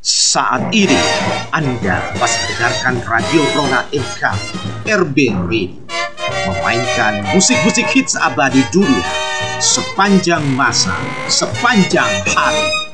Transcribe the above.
Saat ini Anda masih mendengarkan Radio Rona MK RB Radio, memainkan musik-musik hits abadi dunia sepanjang masa, sepanjang hari.